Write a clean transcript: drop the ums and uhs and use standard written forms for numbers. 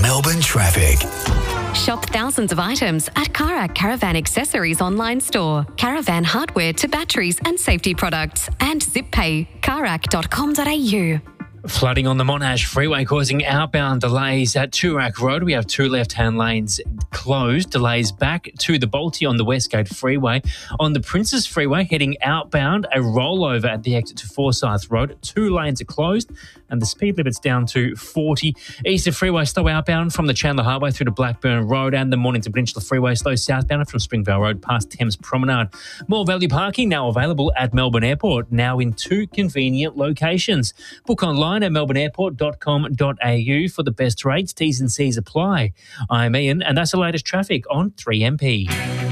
Melbourne traffic. Shop thousands of items at Karak Caravan Accessories online store. Caravan hardware to batteries and safety products. And ZipPay. Karak.com.au. Flooding on the Monash Freeway causing outbound delays at Toorak Road. We have two left-hand lanes closed. Delays back to the Balti on the Westgate Freeway. On the Princes Freeway, heading outbound, a rollover at the exit to Forsyth Road. Two lanes are closed and the speed limit's down to 40. Eastern Freeway slow outbound from the Chandler Highway through to Blackburn Road, and the Mornington Peninsula Freeway slow southbound from Springvale Road past Thames Promenade. More value parking now available at Melbourne Airport, now in two convenient locations. Book online at melbourneairport.com.au for the best rates. T's and C's apply. I'm Ian, and that's the latest traffic on 3MP.